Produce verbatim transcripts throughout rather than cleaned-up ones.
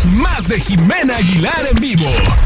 Más de Jimena Aguilar en vivo.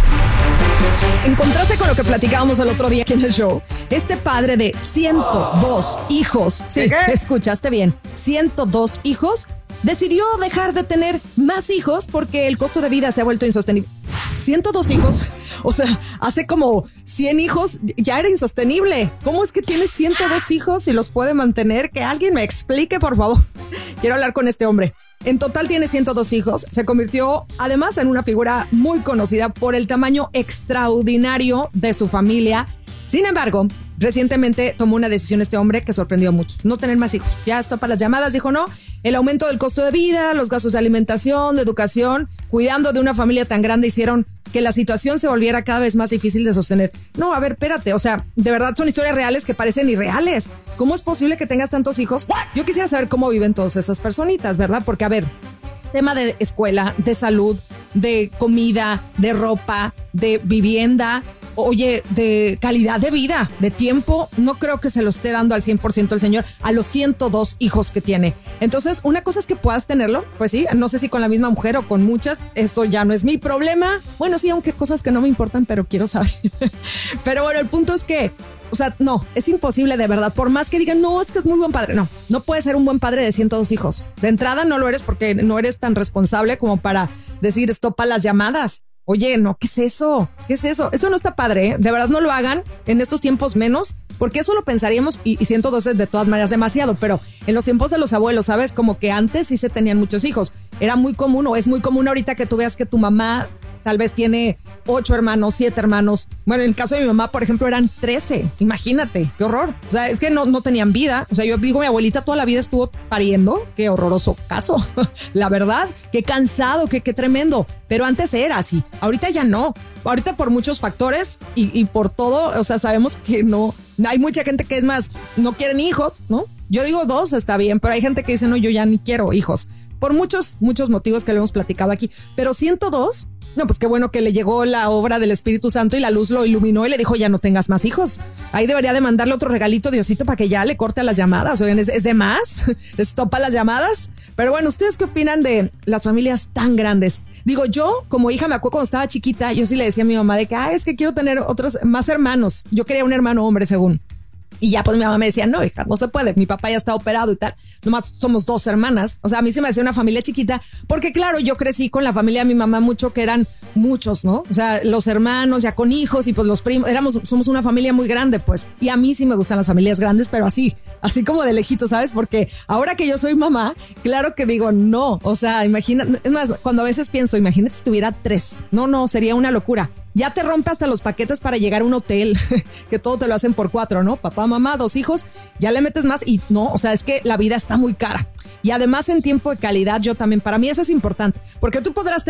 En contraste con lo que platicábamos el otro día aquí en el show, este padre de ciento dos hijos, sí, escuchaste bien, ciento dos hijos, decidió dejar de tener más hijos porque el costo de vida se ha vuelto insostenible. ciento dos hijos, o sea, hace como cien hijos ya era insostenible. ¿Cómo es que tiene ciento dos hijos y los puede mantener? Que alguien me explique, por favor. Quiero hablar con este hombre. En total tiene ciento dos hijos. Se convirtió además en una figura muy conocida por el tamaño extraordinario de su familia. Sin embargo, recientemente tomó una decisión este hombre que sorprendió a muchos. No tener más hijos. Ya estopa las llamadas, dijo no. El aumento del costo de vida, los gastos de alimentación, de educación, cuidando de una familia tan grande hicieron que la situación se volviera cada vez más difícil de sostener. No, a ver, espérate, o sea, de verdad son historias reales que parecen irreales. ¿Cómo es posible que tengas tantos hijos? Yo quisiera saber cómo viven todas esas personitas, ¿verdad? Porque, a ver, tema de escuela, de salud, de comida, de ropa, de vivienda, oye, de calidad de vida, de tiempo, no creo que se lo esté dando al cien por ciento el señor a los ciento dos hijos que tiene. Entonces, una cosa es que puedas tenerlo, pues sí, no sé si con la misma mujer o con muchas, esto ya no es mi problema. Bueno, sí, aunque cosas que no me importan, pero quiero saber. Pero bueno, el punto es que, o sea, no, es imposible de verdad, por más que digan, no, es que es muy buen padre. No, no puedes ser un buen padre de ciento dos hijos. De entrada no lo eres porque no eres tan responsable como para decir, estopa las llamadas. Oye, no, ¿qué es eso? ¿Qué es eso? Eso no está padre, ¿eh? De verdad no lo hagan en estos tiempos menos, porque eso lo pensaríamos y, y ciento dos es de todas maneras demasiado, pero en los tiempos de los abuelos, ¿sabes? Como que antes sí se tenían muchos hijos. Era muy común o es muy común ahorita que tú veas que tu mamá tal vez tiene ocho hermanos, siete hermanos. Bueno, en el caso de mi mamá, por ejemplo, eran trece. Imagínate, qué horror. O sea, es que no, no tenían vida. O sea, yo digo, mi abuelita toda la vida estuvo pariendo. Qué horroroso caso. La verdad, qué cansado, qué, qué tremendo. Pero antes era así. Ahorita ya no. Ahorita por muchos factores y, y por todo, o sea, sabemos que no. Hay mucha gente que es más, no quieren hijos, ¿no? Yo digo dos, está bien, pero hay gente que dice, no, yo ya ni quiero hijos. Por muchos, muchos motivos que le hemos platicado aquí. Pero ciento dos... No, pues qué bueno que le llegó la obra del Espíritu Santo y la luz lo iluminó y le dijo, ya no tengas más hijos. Ahí debería de mandarle otro regalito, Diosito, para que ya le corte las llamadas. Oigan, ¿es, es de más? ¿Estopa las llamadas? Pero bueno, ¿ustedes qué opinan de las familias tan grandes? Digo, yo como hija me acuerdo cuando estaba chiquita, yo sí le decía a mi mamá de que, ah, es que quiero tener otros, más hermanos. Yo quería un hermano hombre, según. Y ya pues mi mamá me decía, no, hija, no se puede. Mi papá ya está operado y tal. Nomás somos dos hermanas. O sea, a mí se me hacía una familia chiquita porque claro, yo crecí con la familia de mi mamá mucho, que eran muchos, ¿no? O sea, los hermanos ya con hijos y pues los primos, éramos, somos una familia muy grande, pues. Y a mí sí me gustan las familias grandes, pero así, así como de lejito, ¿sabes? Porque ahora que yo soy mamá, claro que digo, no. O sea, imagina, es más, cuando a veces pienso, imagínate si tuviera tres. No, no, sería una locura. Ya te rompe hasta los paquetes para llegar a un hotel, que todo te lo hacen por cuatro, ¿no? Papá, mamá, dos hijos, ya le metes más y no, o sea, es que la vida está muy cara. Y además en tiempo de calidad, yo también, para mí eso es importante, porque tú podrás